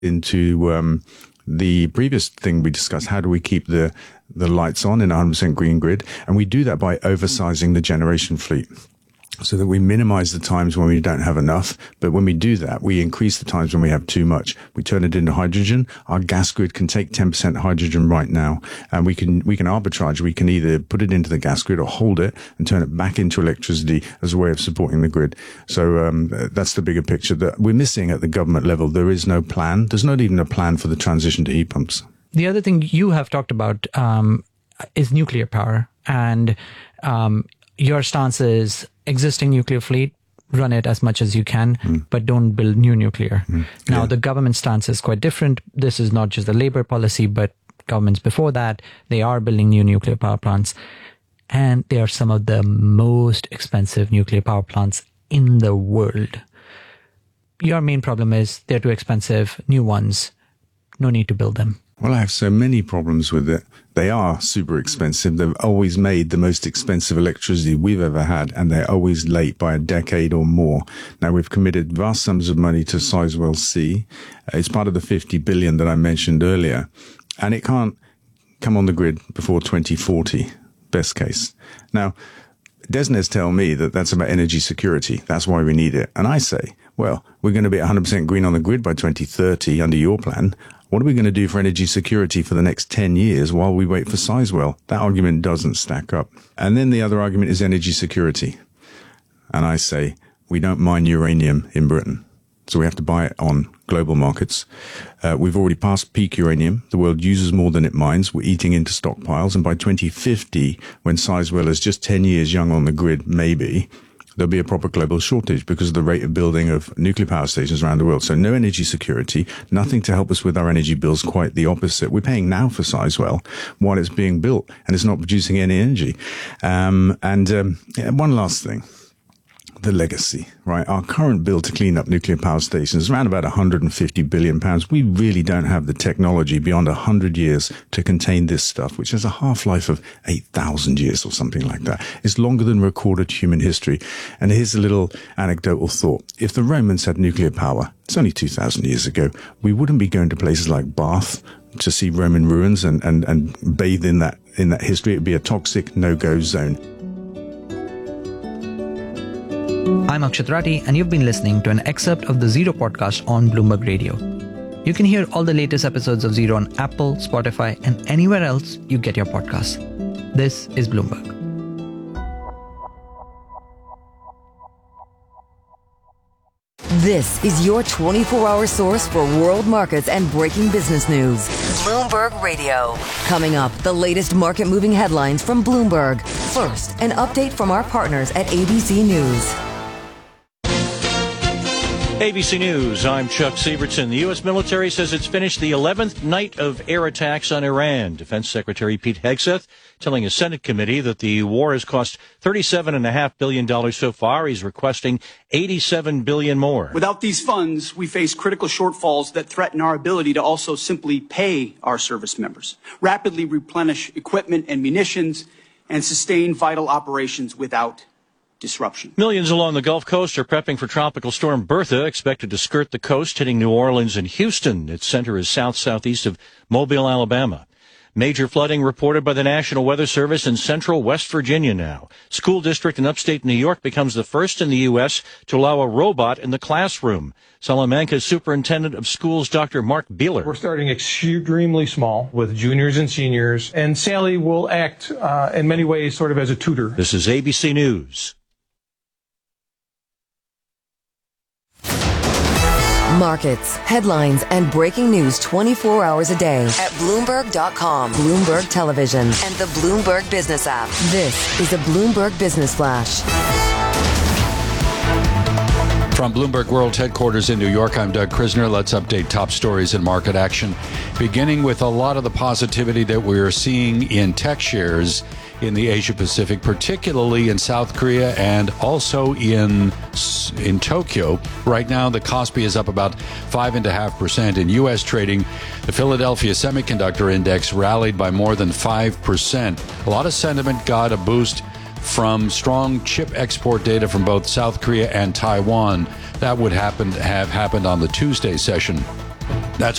into the previous thing we discussed. How do we keep the lights on in a 100% green grid? And we do that by oversizing the generation fleet, so that we minimize the times when we don't have enough. But when we do that, we increase the times when we have too much. We turn it into hydrogen. Our gas grid can take 10% hydrogen right now. And we can arbitrage. We can either put it into the gas grid or hold it and turn it back into electricity as a way of supporting the grid. So, that's the bigger picture that we're missing at the government level. There is no plan. There's not even a plan for the transition to heat pumps. The other thing you have talked about, is nuclear power. And, your stance is existing nuclear fleet, run it as much as you can, but don't build new nuclear. Now, the government stance is quite different. This is not just the Labour policy, but governments before that, they are building new nuclear power plants. And they are some of the most expensive nuclear power plants in the world. Your main problem is they're too expensive, new ones, no need to build them. Well, I have so many problems with it. They are super expensive. They've always made the most expensive electricity we've ever had, and they're always late by a decade or more. Now, we've committed vast sums of money to Sizewell C. It's part of the 50 billion that I mentioned earlier, and it can't come on the grid before 2040, best case. Now, DESNZ tell me that that's about energy security. That's why we need it. And I say, well, we're going to be 100% green on the grid by 2030 under your plan. What are we going to do for energy security for the next 10 years while we wait for Sizewell? That argument doesn't stack up. And then the other argument is energy security. And I say, we don't mine uranium in Britain, so we have to buy it on global markets. We've already passed peak uranium. The world uses more than it mines. We're eating into stockpiles. And by 2050, when Sizewell is just 10 years young on the grid, maybe, there'll be a proper global shortage because of the rate of building of nuclear power stations around the world. So no energy security, nothing to help us with our energy bills, quite the opposite. We're paying now for Sizewell while it's being built and it's not producing any energy. One last thing. The legacy, right? Our current bill to clean up nuclear power stations is around about 150 billion pounds. We really don't have the technology beyond 100 years to contain this stuff, which has a half-life of 8,000 years or something like that. It's longer than recorded human history. And here's a little anecdotal thought. If the Romans had nuclear power, it's only 2,000 years ago, we wouldn't be going to places like Bath to see Roman ruins and bathe in that history. It'd be a toxic no-go zone. I'm Akshat Rathi, and you've been listening to an excerpt of the Zero podcast on Bloomberg Radio. You can hear all the latest episodes of Zero on Apple, Spotify, and anywhere else you get your podcasts. This is Bloomberg. This is your 24-hour source for world markets and breaking business news. Bloomberg Radio. Coming up, the latest market-moving headlines from Bloomberg. First, an update from our partners at ABC News. ABC News, I'm Chuck Sievertson. The U.S. military says it's finished the 11th night of air attacks on Iran. Defense Secretary Pete Hegseth telling a Senate committee that the war has cost $37.5 billion so far. He's requesting $87 billion more. Without these funds, we face critical shortfalls that threaten our ability to also simply pay our service members, rapidly replenish equipment and munitions, and sustain vital operations without disruption. Millions along the Gulf Coast are prepping for Tropical Storm Bertha, expected to skirt the coast, hitting New Orleans and Houston. Its center is south-southeast of Mobile, Alabama. Major flooding reported by the National Weather Service in central West Virginia now. School district in upstate New York becomes the first in the U.S. to allow a robot in the classroom. Salamanca's superintendent of schools, Dr. Mark Beeler. We're starting extremely small with juniors and seniors, and Sally will act in many ways sort of as a tutor. This is ABC News. Markets, headlines, and breaking news 24 hours a day at Bloomberg.com, Bloomberg Television, and the Bloomberg Business app. This is a Bloomberg Business Flash. From Bloomberg World Headquarters in New York, I'm Doug Krisner. Let's update top stories in market action, beginning with a lot of the positivity that we're seeing in tech shares in the Asia Pacific, particularly in South Korea and also in Tokyo. Right now, the Kospi is up about 5.5%. In U.S. trading, the Philadelphia Semiconductor Index rallied by more than 5%. A lot of sentiment got a boost from strong chip export data from both South Korea and Taiwan. That would have happened on the Tuesday session.